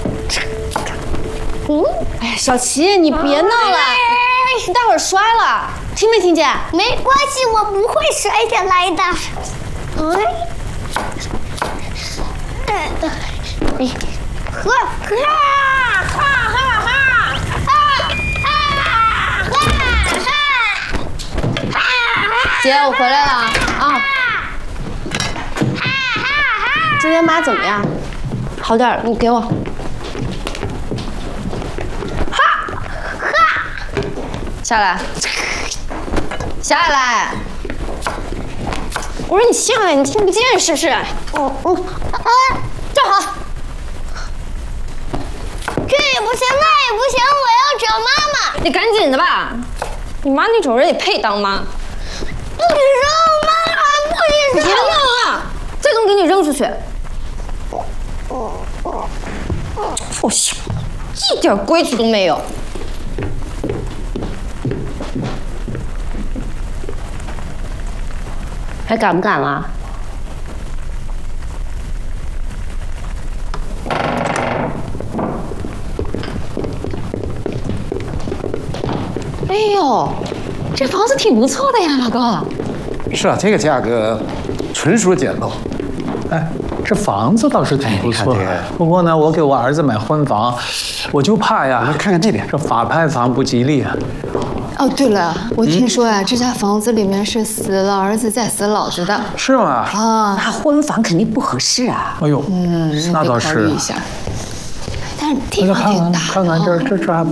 哎，小琪，你别闹了，你待会儿摔了，听没听见？ 没关系，我不会摔下来的。 姐，我回来了啊！今天妈怎么样？好点了，你给我。下来，下来！我说你下来，你听不见是不是？站好。 这也不行，那也不行，我要找妈妈。 你赶紧的吧，你妈那种人也配当妈？ 不许扔，妈妈不许扔！ 别扔啊！这东西给你扔出去。臭小子，一点规矩都没有。还敢不敢了？哎呦，这房子挺不错的呀，老公。 是啊，这个价格纯属捡漏。 哎，这房子倒是挺不错的，不过呢，我给我儿子买婚房，我就怕呀， 看看这边， 这法拍房不吉利啊。 哦，对了，我听说呀，这家房子里面是死了儿子再死老子的。 是吗？ 啊， 那婚房肯定不合适啊。 哎呦，那倒考虑是一。下。但是地那看看方挺大看看这还，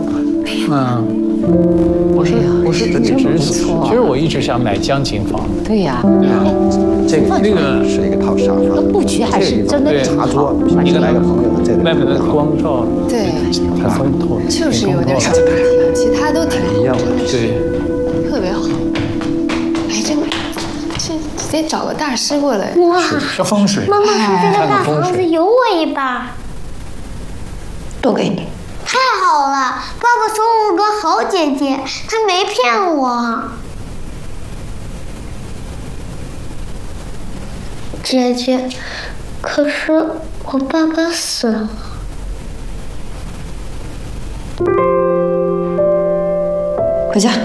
我是真不错。 其实我一直想买江景房。 对呀， 这个那个是一个套沙发， 布局还是真的茶桌，一个来个朋友，这外面的光照， 对， 还风透， 就是有点小问题，其他都挺好，真的是对， 特别好。哎，这得找个大师过来。 哇， 这风水。 妈妈说这个大房子有我一半。 都给你。 太好了，爸爸说我个好姐姐，他没骗我。姐姐，可是我爸爸死了。 回家。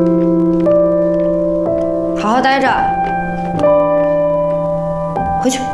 好好待着。回去。